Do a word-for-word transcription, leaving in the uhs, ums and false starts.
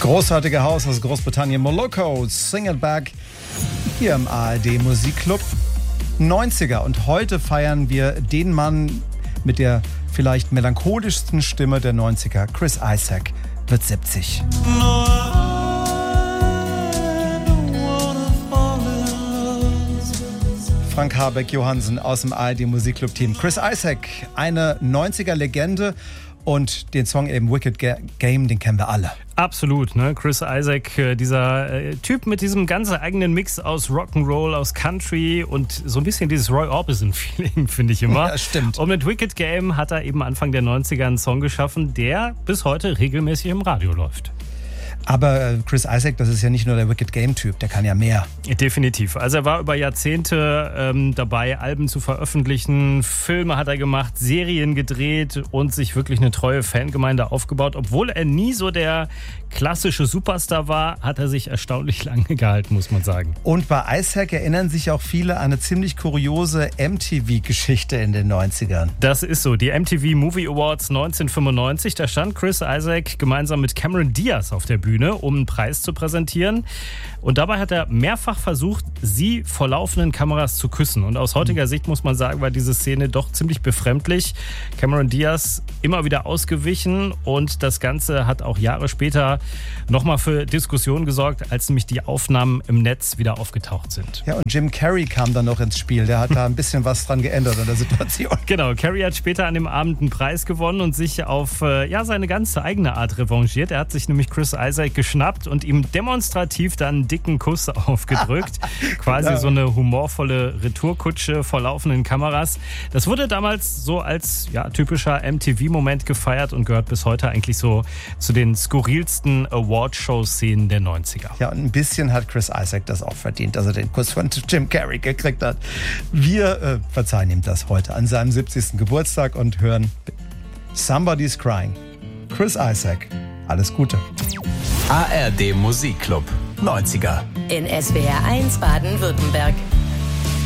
Großartige Haus aus Großbritannien, Moloko, Sing It Back, hier im A R D Musikclub. neunziger und heute feiern wir den Mann mit der vielleicht melancholischsten Stimme der neunziger. Chris Isaak wird siebzig. Frank Habeck-Johansen aus dem A R D Musikclub-Team. Chris Isaak, eine neunziger-Legende. Und den Song eben Wicked Game, den kennen wir alle. Absolut, ne? Chris Isaak, dieser äh, Typ mit diesem ganz eigenen Mix aus Rock'n'Roll, aus Country und so ein bisschen dieses Roy Orbison-Feeling, finde ich immer. Ja, stimmt. Und mit Wicked Game hat er eben Anfang der neunziger einen Song geschaffen, der bis heute regelmäßig im Radio läuft. Aber Chris Isaak, das ist ja nicht nur der Wicked Game-Typ, der kann ja mehr. Definitiv. Also er war über Jahrzehnte ähm, dabei, Alben zu veröffentlichen, Filme hat er gemacht, Serien gedreht und sich wirklich eine treue Fangemeinde aufgebaut. Obwohl er nie so der klassische Superstar war, hat er sich erstaunlich lange gehalten, muss man sagen. Und bei Isaak erinnern sich auch viele an eine ziemlich kuriose M T V-Geschichte in den neunzigern. Das ist so. Die M T V Movie Awards neunzehnhundertfünfundneunzig, da stand Chris Isaak gemeinsam mit Cameron Diaz auf der Bühne, um einen Preis zu präsentieren. Und dabei hat er mehrfach versucht, sie vor laufenden Kameras zu küssen. Und aus heutiger Sicht muss man sagen, war diese Szene doch ziemlich befremdlich. Cameron Diaz immer wieder ausgewichen und das Ganze hat auch Jahre später nochmal für Diskussionen gesorgt, als nämlich die Aufnahmen im Netz wieder aufgetaucht sind. Ja, und Jim Carrey kam dann noch ins Spiel. Der hat da ein bisschen was dran geändert an der Situation. Genau, Carrey hat später an dem Abend einen Preis gewonnen und sich auf äh, ja, seine ganz eigene Art revanchiert. Er hat sich nämlich Chris Isaak geschnappt und ihm demonstrativ dann einen dicken Kuss aufgedrückt. Quasi ja. So eine humorvolle Retourkutsche vor laufenden Kameras. Das wurde damals so als ja, typischer M T V-Moment gefeiert und gehört bis heute eigentlich so zu den skurrilsten Award-Show-Szenen der neunziger. Ja, und ein bisschen hat Chris Isaak das auch verdient, dass er den Kuss von Jim Carrey gekriegt hat. Wir äh, verzeihen ihm das heute an seinem siebzigsten Geburtstag und hören Somebody's Crying. Chris Isaak, alles Gute. A R D Musikclub neunziger. In S W R eins Baden-Württemberg.